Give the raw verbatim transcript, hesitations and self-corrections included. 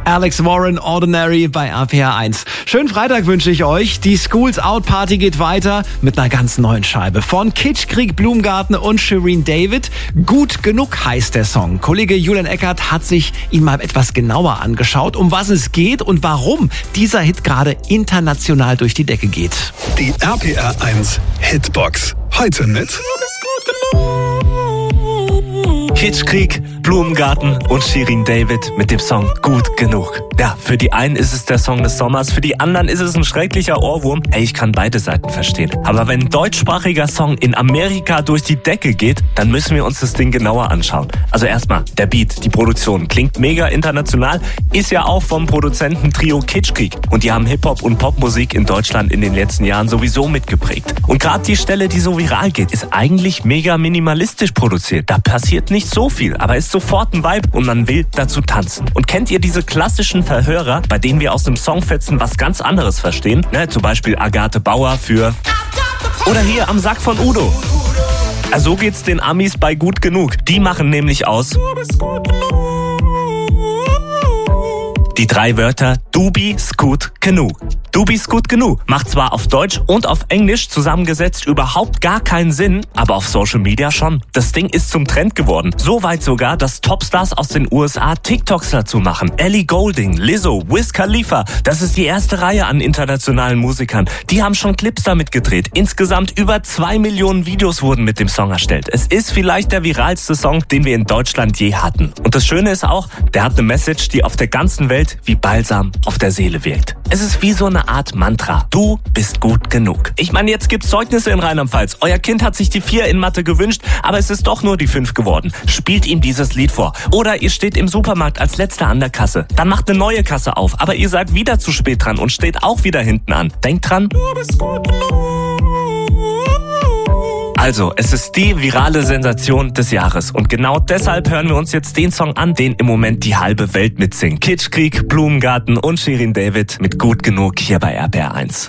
Alex Warren, Ordinary bei R P R eins. Schönen Freitag wünsche ich euch. Die Schools Out Party geht weiter mit einer ganz neuen Scheibe von Kitschkrieg, Blumengarten und Shirin David. Gut genug heißt der Song. Kollege Julian Eckert hat sich ihn mal etwas genauer angeschaut, um was es geht und warum dieser Hit gerade international durch die Decke geht. Die R P R eins Hitbox. Heute mit Kitschkrieg, Blumengarten und Shirin David mit dem Song Gut genug. Ja, für die einen ist es der Song des Sommers, für die anderen ist es ein schrecklicher Ohrwurm. Ey, ich kann beide Seiten verstehen. Aber wenn ein deutschsprachiger Song in Amerika durch die Decke geht, dann müssen wir uns das Ding genauer anschauen. Also erstmal, der Beat, die Produktion klingt mega international, ist ja auch vom Produzententrio Kitschkrieg. Und die haben Hip-Hop und Popmusik in Deutschland in den letzten Jahren sowieso mitgeprägt. Und gerade die Stelle, die so viral geht, ist eigentlich mega minimalistisch produziert. Da passiert nicht so viel, aber ist sofort ein Vibe und man will dazu tanzen. Und kennt ihr diese klassischen Verhörer, bei denen wir aus dem Songfetzen was ganz anderes verstehen? Ne, zum Beispiel Agathe Bauer für oder hier am Sack von Udo. Also so geht's den Amis bei Gut genug. Die machen nämlich aus die drei Wörter Du bist gut genug. Du bist gut genug macht zwar auf Deutsch und auf Englisch zusammengesetzt überhaupt gar keinen Sinn, aber auf Social Media schon. Das Ding ist zum Trend geworden. So weit sogar, dass Topstars aus den U S A TikToks dazu machen. Ellie Goulding, Lizzo, Wiz Khalifa, das ist die erste Reihe an internationalen Musikern. Die haben schon Clips damit gedreht. Insgesamt über zwei Millionen Videos wurden mit dem Song erstellt. Es ist vielleicht der viralste Song, den wir in Deutschland je hatten. Und das Schöne ist auch, der hat eine Message, die auf der ganzen Welt wie Balsam auf der Seele wirkt. Es ist wie so eine Art Mantra. Du bist gut genug. Ich meine, jetzt gibt's Zeugnisse in Rheinland-Pfalz. Euer Kind hat sich die vier in Mathe gewünscht, aber es ist doch nur die fünf geworden. Spielt ihm dieses Lied vor. Oder ihr steht im Supermarkt als Letzter an der Kasse. Dann macht eine neue Kasse auf, aber ihr seid wieder zu spät dran und steht auch wieder hinten an. Denkt dran. Du bist gut genug. Also, es ist die virale Sensation des Jahres und genau deshalb hören wir uns jetzt den Song an, den im Moment die halbe Welt mitsingt. Kitschkrieg, Blumengarten und Shirin David mit Gut genug hier bei R P R eins.